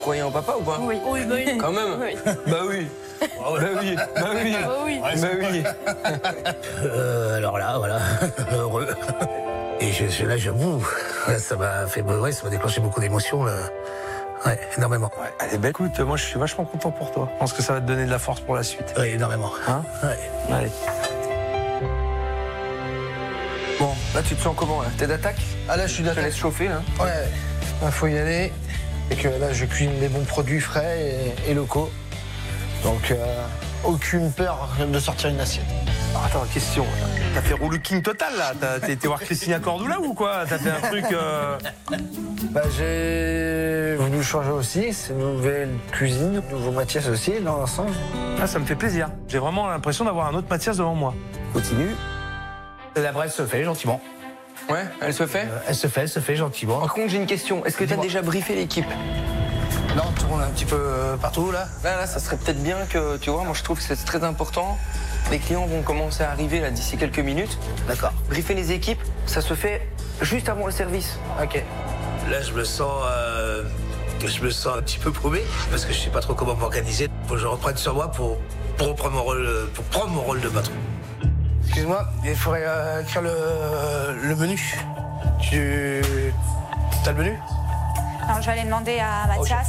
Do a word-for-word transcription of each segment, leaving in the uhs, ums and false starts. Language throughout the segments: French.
Croyez en papa ou pas? Oui. Oui, bah oui. Quand même. Oui. Bah oui. Bah oui. Bah oui. Bah oui. Bah oui. Euh, alors là, voilà, heureux. Et je, je, là, j'avoue, ça m'a fait, ouais, ça m'a déclenché beaucoup d'émotions, là. Ouais, énormément. Ouais, allez, bah écoute, moi je suis vachement content pour toi. Je pense que ça va te donner de la force pour la suite. Oui, énormément. Hein? Ouais. Allez. Bon, là tu te sens comment là? T'es d'attaque? Ah là, je suis Je te d'attaque. laisse chauffer là. Ouais, il faut y aller. Et que là, je cuisine des bons produits frais et, et locaux. Donc, euh, aucune peur de sortir une assiette. Alors, attends, question. T'as fait roulouking total là? T'as été voir Christina Cordula ou quoi? T'as fait un truc. Euh... Bah, j'ai voulu changer aussi. C'est une nouvelle cuisine, nouveau Mathias aussi, dans l'ensemble. Ah, ça me fait plaisir. J'ai vraiment l'impression d'avoir un autre Mathias devant moi. Continue. La brève se fait gentiment. Ouais, elle se fait. Euh, elle se fait, elle se fait gentiment. Par contre, j'ai une question. Est-ce que t'as Dis-moi. déjà briefé l'équipe? Là, on tourne un petit peu euh, partout, là. Là, là, ça serait peut-être bien que, tu vois, moi je trouve que c'est très important. Les clients vont commencer à arriver là d'ici quelques minutes. D'accord. Briefer les équipes, ça se fait juste avant le service. Ok. Là, je me sens, euh, je me sens un petit peu paumé parce que je sais pas trop comment m'organiser. Faut que je reprenne sur moi pour, pour reprendre mon rôle, pour prendre mon rôle de patron. Excuse-moi, il faudrait euh, écrire le, le menu. Tu. T'as le menu? Alors, j'allais demander à Mathias.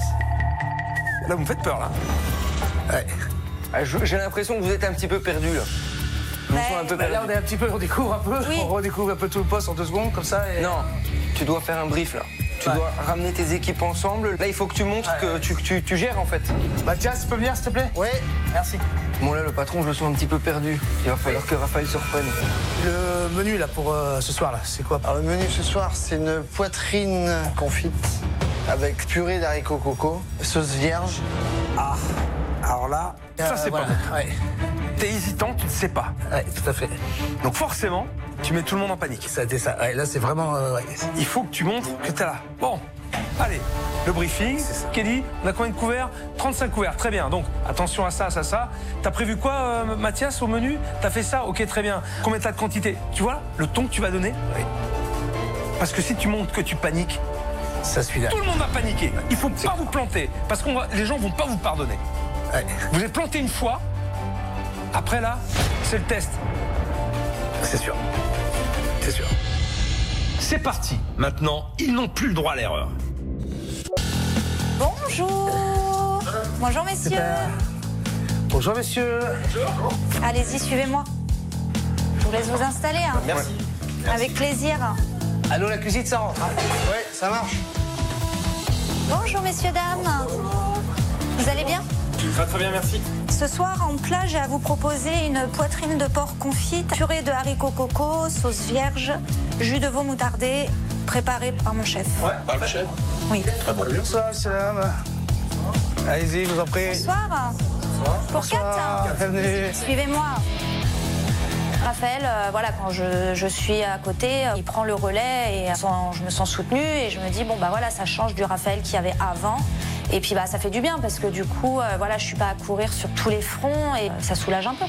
Là, vous me faites peur là. Ouais. Ah, je- J'ai l'impression que vous êtes un petit peu perdu là. Je me Ouais. sens un peu Bah, perdu. là, on est un petit peu, on découvre un peu. Oui. On redécouvre un peu tout le poste en deux secondes, comme ça. Et... Non, tu dois faire un brief là. Tu Ouais. dois ramener tes équipes ensemble. Là, il faut que tu montres que tu, tu- tu gères en fait. Mathias, tu peux venir, s'il te plaît? Oui, merci. Bon, là, le patron, je le sens un petit peu perdu. Il va falloir que Raphaël se reprenne. Le menu, là, pour euh, ce soir, là, c'est quoi? Alors, le menu ce soir, c'est une poitrine confite avec purée d'haricots coco, sauce vierge. Ah, alors là, ça c'est voilà. pas bon. Ouais. T'es hésitant, tu ne sais pas. Ouais, tout à fait. Donc forcément, tu mets tout le monde en panique. Ça a été ça. Ouais, là, c'est vraiment. euh, ouais. Il faut que tu montres que t'es là. Bon, allez, le briefing. Kelly, on a combien de couverts? trente-cinq couverts, très bien. Donc, attention à ça, ça, ça. T'as prévu quoi, euh, Mathias, au menu? T'as fait ça? Ok, très bien. Combien t'as de quantité? Tu vois, le ton que tu vas donner? Oui. Parce que si tu montres que tu paniques, Ça suit là. tout le monde va paniquer. Il faut pas vous planter, parce que les gens vont pas vous pardonner. Ouais. Vous êtes planté une fois, après là, c'est le test. C'est sûr. C'est sûr. C'est parti. Maintenant, ils n'ont plus le droit à l'erreur. Bonjour. Bonjour, messieurs. Bonjour, messieurs. Allez-y, suivez-moi. Je vous laisse vous installer. Hein. Merci. Avec plaisir. Allô, la cuisine, ça rentre. Hein? Ouais, ça marche. Bonjour, messieurs, dames. Vous allez bien? Très très bien, merci. Ce soir, en plat, j'ai à vous proposer une poitrine de porc confite, purée de haricots coco, sauce vierge, jus de veau moutardé, préparé par mon chef. Ouais, par le chef. Oui. Bonsoir, salam. Allez-y, je vous en prie. Bonsoir. Pour quatre. Bienvenue. Suivez-moi. Raphaël, euh, voilà, quand je, je suis à côté, euh, il prend le relais et euh, sans- je me sens soutenue et je me dis, bon, bah voilà, ça change du Raphaël qu'il y avait avant. Et puis, bah, ça fait du bien parce que du coup, euh, voilà, je suis pas à courir sur tous les fronts et ça soulage un peu.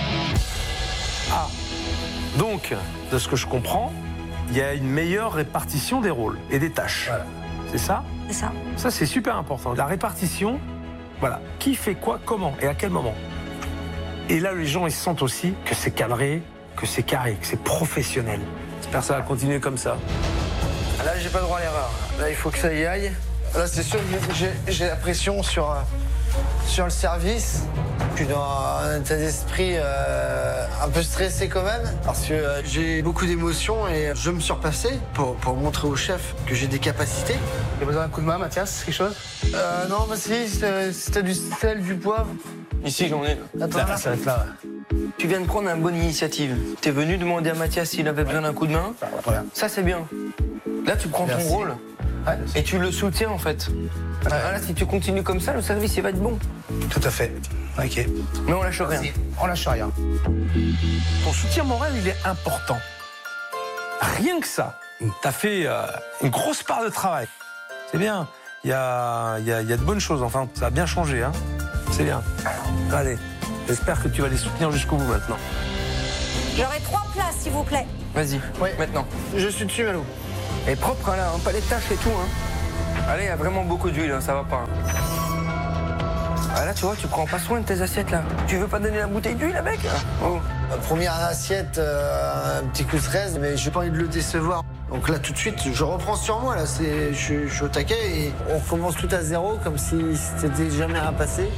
Ah, donc, de ce que je comprends, il y a une meilleure répartition des rôles et des tâches. Voilà. C'est ça? C'est ça. Ça, c'est super important. La répartition, voilà. Qui fait quoi, comment et à quel moment. Et là, les gens, ils sentent aussi que c'est cadré, que c'est carré, que c'est professionnel. J'espère que ça va continuer comme ça. Là, j'ai pas le droit à l'erreur. Là, il faut que ça y aille. Là, c'est sûr que j'ai- j'ai la pression sur, euh, sur le service. Je suis dans un état d'esprit euh, un peu stressé quand même, parce que euh, j'ai beaucoup d'émotions et je veux me surpasser pour, pour montrer au chef que j'ai des capacités. Il y a besoin d'un coup de main, Mathias, quelque chose? Euh, non, bah si, si t'as si t'as du sel, du poivre. Ici, j'en ai. Attends, là, ça va être là. Tu viens de prendre une bonne initiative. T'es venu demander à Mathias s'il avait besoin d'un coup de main. Voilà. Ça, c'est bien. Là, tu prends Merci. ton rôle Ouais, et tu le soutiens en fait. Ah, là, si tu continues comme ça, le service, il va être bon. tout à fait. Ok. Mais on lâche rien. On lâche rien. Ton soutien moral, il est important. Rien que ça, t'as fait euh, une grosse part de travail. C'est bien. Il y a, il y, a, il y a de bonnes choses. Enfin, ça a bien changé. Hein. C'est bien. Allez, j'espère que tu vas les soutenir jusqu'au bout maintenant. J'aurai trois plats, s'il vous plaît. Vas-y, Oui. maintenant. Je suis dessus, Malou. Et propre, là, hein, pas les tâches et tout. Hein. Allez, il y a vraiment beaucoup d'huile, hein, ça va pas. Ah là, tu vois, tu prends pas soin de tes assiettes, là. Tu veux pas donner la bouteille d'huile avec? Oh. La première assiette, euh, un petit coup de fraise, mais j'ai pas envie de le décevoir. Donc là, tout de suite, je reprends sur moi, là. Je, je suis au taquet et on recommence tout à zéro, comme si c'était jamais rien passé.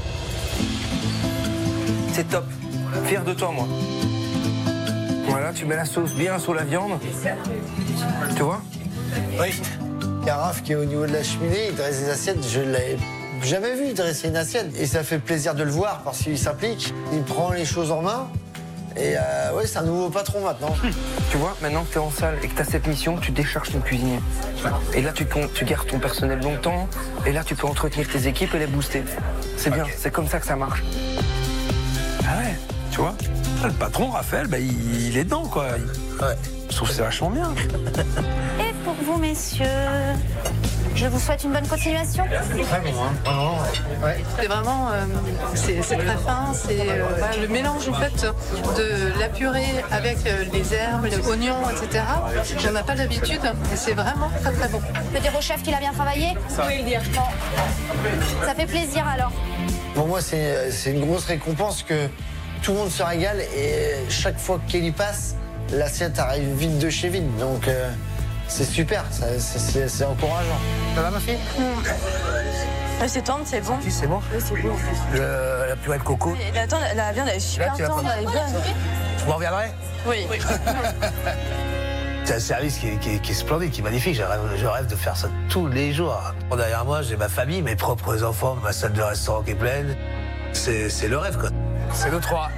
C'est top. Fier de toi, moi. Voilà, tu mets la sauce bien sur la viande. Tu vois? Oui. Carafe qui est au niveau de la cheminée, il dresse des assiettes, je l'avais jamais vu dresser une assiette. Et ça fait plaisir de le voir parce qu'il s'implique, il prend les choses en main. Et euh, ouais, c'est un nouveau patron maintenant. Tu vois, maintenant que tu es en salle et que tu as cette mission, tu décharges ton cuisinier. Et là, tu, tu gardes ton personnel longtemps. Et là, tu peux entretenir tes équipes et les booster. C'est bien, c'est comme ça que ça marche. Ah ouais, tu vois, le patron, Raphaël, bah, il, il est dedans, quoi. Il, Ouais. Je trouve que c'est vachement bien. Et pour vous, messieurs, je vous souhaite une bonne continuation. Très bon, hein. Vraiment, ouais. C'est vraiment, euh, c'est c'est très fin, c'est euh, voilà, le mélange en fait de la purée avec euh, les herbes, les oignons, et cetera. J'en ai pas l'habitude et c'est vraiment très très bon. On peut dire au chef qu'il a bien travaillé? Oui, le dire. Bon. Ça fait plaisir alors. Pour moi, c'est c'est une grosse récompense que tout le monde se régale et chaque fois que Kelly passe, l'assiette arrive vite de chez vite. Donc euh, c'est super, ça- c'est c'est- c'est encourageant. Ça va, ma fille? C'est tendre, c'est bon. Si, c'est bon. Oui, c'est bon. Le- la purée de coco. Et attends, la, la viande elle est super Là, tu vas tendre, pas- elle est bonne. Je m'en reviendrai. Oui. C'est un service qui est, qui est- qui est splendide, qui est magnifique. Je rêve, je rêve de faire ça tous les jours. Derrière moi, j'ai ma famille, mes propres enfants, ma salle de restaurant qui est pleine. C'est c'est le rêve, quoi. C'est le trois.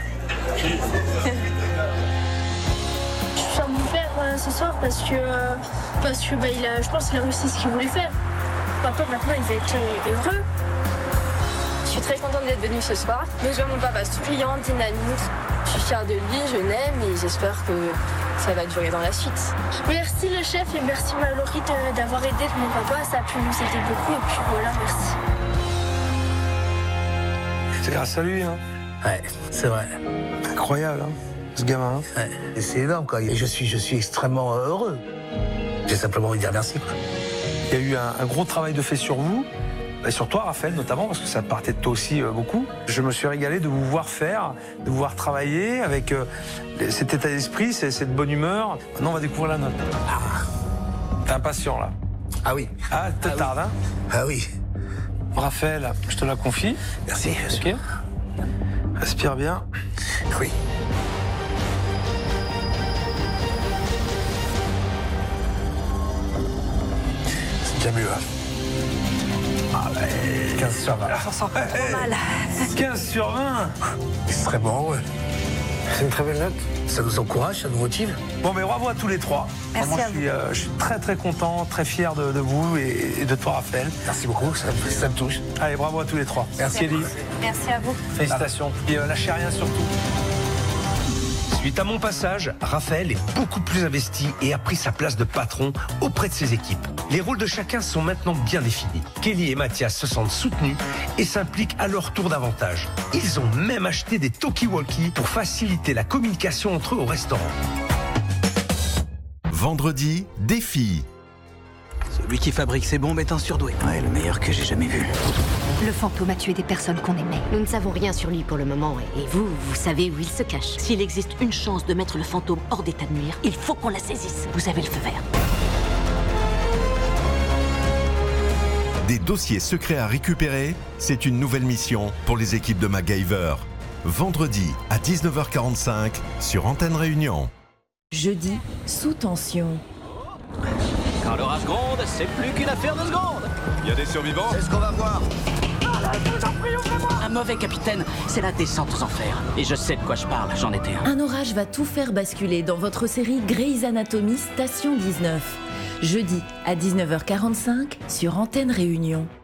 Je suis fière de mon père euh, ce soir parce que, euh, parce que bah, il a, je pense qu'il a réussi ce qu'il voulait faire. Papa maintenant il va être euh, heureux. Je suis très contente d'être venue ce soir. Mais je vois mon papa souriant, dynamique. Je suis fière de lui, je l'aime et j'espère que ça va durer dans la suite. Merci le chef et merci Mallory de- d'avoir aidé mon papa, ça a pu nous aider beaucoup et puis voilà, merci. C'est grâce à lui, hein. Ouais, c'est vrai. Incroyable, hein, ce gamin. Hein. Ouais. Et c'est énorme, quoi. Et je suis, je suis extrêmement heureux. J'ai simplement envie de dire merci, quoi. Il y a eu un, un gros travail de fait sur vous, et sur toi, Raphaël, notamment, parce que ça partait de toi aussi euh, beaucoup. Je me suis régalé de vous voir faire, de vous voir travailler avec euh, cet état d'esprit, c'est- cette bonne humeur. Maintenant, on va découvrir la note. Ah. T'es impatient, là. Ah oui. Ah, te Ah oui. tarde, hein. Ah oui. Raphaël, je te la confie. Merci. Ok. Respire bien. Oui. C'est déjà mieux, hein. Ah ouais. quinze sur vingt. Ça sent pas trop mal. quinze sur vingt. Extrêmement heureux. C'est une très belle note. Ça nous encourage, ça nous motive. Bon, mais bravo à tous les trois. Merci Vraiment, à je suis, euh, je suis très très content, très fier de, de vous et, et de toi, Raphaël. Merci beaucoup, ça, me- ça me touche. Allez, bravo à tous les trois. Merci, Elie. Merci à vous. Félicitations. Et euh, lâchez rien surtout. Suite à mon passage, Raphaël est beaucoup plus investi et a pris sa place de patron auprès de ses équipes. Les rôles de chacun sont maintenant bien définis. Kelly et Mathias se sentent soutenus et s'impliquent à leur tour davantage. Ils ont même acheté des talkie-walkie pour faciliter la communication entre eux au restaurant. Vendredi, défi. Celui qui fabrique ces bombes est un surdoué. Ouais, le meilleur que j'ai jamais vu. Le fantôme a tué des personnes qu'on aimait. Nous ne savons rien sur lui pour le moment, et vous, vous savez où il se cache. S'il existe une chance de mettre le fantôme hors d'état de nuire, il faut qu'on la saisisse. Vous avez le feu vert. Des dossiers secrets à récupérer, c'est une nouvelle mission pour les équipes de MacGyver. Vendredi à dix-neuf heures quarante-cinq sur Antenne Réunion. Jeudi, sous tension. Quand l'orage gronde, c'est plus qu'une affaire de seconde. Il y a des survivants? C'est ce qu'on va voir. Un mauvais capitaine, c'est la descente aux enfers. Et je sais de quoi je parle, j'en étais un. Un orage va tout faire basculer dans votre série Grey's Anatomy Station dix-neuf. Jeudi à dix-neuf heures quarante-cinq sur Antenne Réunion.